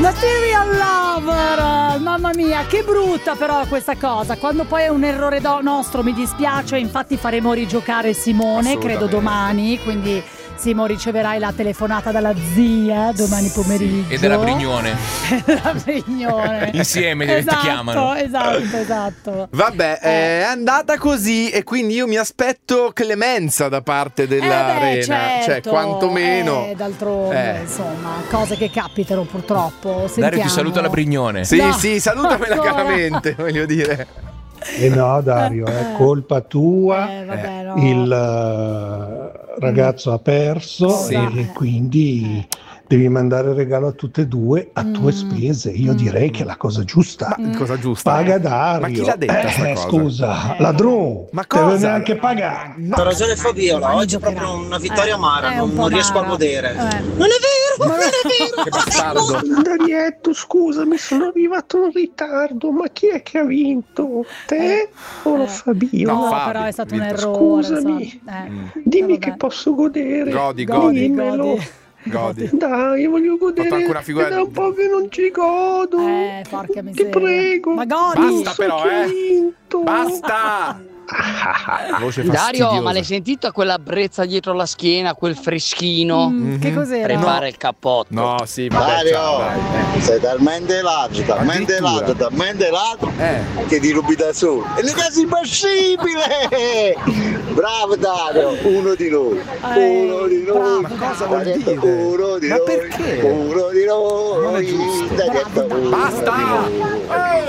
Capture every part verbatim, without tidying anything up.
Material Lover, mamma mia, che brutta però questa cosa. Quando poi è un errore do- nostro mi dispiace, infatti faremo rigiocare Simone, credo domani, quindi Simo riceverai la telefonata dalla zia domani pomeriggio. Sì, e della Brignone. della Brignone. Insieme esatto, ti chiamano. Esatto, esatto. Vabbè, Eh. è andata così e quindi io mi aspetto clemenza da parte dell'arena. Eh beh, certo, cioè, quantomeno. eh, d'altronde, Eh. insomma, cose che capitano purtroppo. Sentiamo. Dario ti saluta la Brignone. Sì, No. sì, salutamela Ancora. caramente, voglio dire. E no, Dario, è colpa tua. Eh, vabbè, no. Il eh, ragazzo ha perso Sì. e quindi devi mandare il regalo a tutte e due a tue spese. Io direi che è la cosa giusta. Cosa giusta? Paga Dario. Ma chi l'ha detta sta Eh, cosa? scusa, ladrone. Ma Deve cosa? neanche pagare. Ha ragione Fabiola, oggi è proprio una vittoria amara, Eh, non, un po' non riesco a amara. godere. Eh. Non è vero, non è vero. Che bastardo. Darietto, scusami, sono arrivato in ritardo, ma chi è che ha vinto? Te o Eh. Fabio? No, Fabio, però è stato un vinto. errore. Scusami. insomma. Eh. Dimmi Eh, che vabbè. posso godere. Godi, godi. Dimmelo. Godi. Godi. Dai, io voglio godere. Fatto anche una figura- È da un po' che non ci godo. Eh, porca Ti miseria. prego. Ma godi. Basta So però, chi ha eh. vinto. Basta! Voce Dario, fastidiosa. ma l'hai sentito quella brezza dietro la schiena, quel freschino? Mm, Che cos'era? Prepara il cappotto. No, sì, vabbè, ciao, Dario, dai. sei talmente ladro, talmente Addirittura. ladro, talmente ladro Eh. che ti rubi da solo. E mica è impossibile! Bravo Dario, uno di noi, Eh, uno di bravo, noi. Ma cosa vuol Darietto, dire? Uno di Ma noi, perché? uno di noi. Non è giusto. Darietto, Bravo, uno Basta! di noi.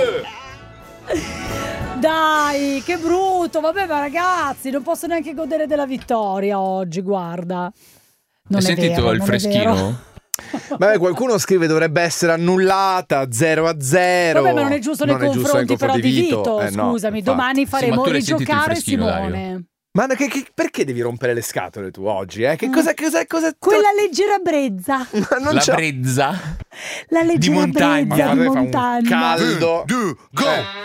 Eh. Dai, che brutto. Vabbè, ma ragazzi, non posso neanche godere della vittoria oggi, guarda. Non Hai è sentito vero, il non è vero. freschino? Vabbè, qualcuno scrive dovrebbe essere annullata zero a zero. Vabbè, ma non è giusto nei Non è giusto confronti però di Vito. Eh, no, Scusami, infatti. domani faremo ma tu l'hai sentito il rigiocare freschino, Simone. Ma che, che- perché devi rompere le scatole tu oggi? Eh? Che cosa, cosa, cosa Quella leggera brezza. Ma non La c'è brezza. La leggera montagna. brezza di Guarda, fa un montagna. caldo. Du, go. Eh.